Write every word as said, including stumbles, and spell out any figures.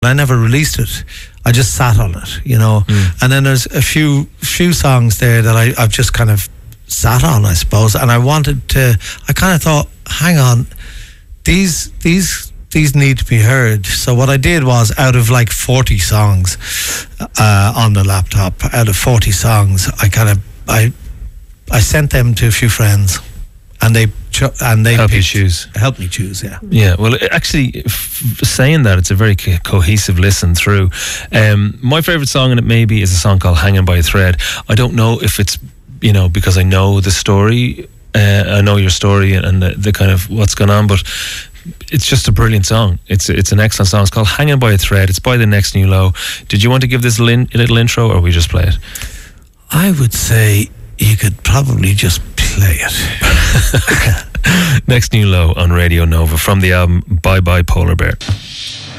I never released it. I just sat on it, you know. Mm. And then there's a few few songs there that I, I've just kind of sat on, I suppose. And I wanted to, I kind of thought, hang on, these these these need to be heard. So what I did was, out of like forty songs uh, on the laptop, out of forty songs, I kind of I I sent them to a few friends, and they cho- and they help you choose. Help me choose, yeah. Yeah. Well, actually, f- saying that, it's a very co- cohesive listen through. Um, my favourite song in it maybe is a song called "Hanging by a Thread." I don't know if it's, you know, because I know the story. Uh, I know your story and the, the kind of what's going on, but it's just a brilliant song. It's it's an excellent song. It's called "Hanging by a Thread." It's by The Next New Low. Did you want to give this a little intro, or we just play it? I would say you could probably just play it. Next New Low on Radio Nova from the album Bye Bye Polar Bear.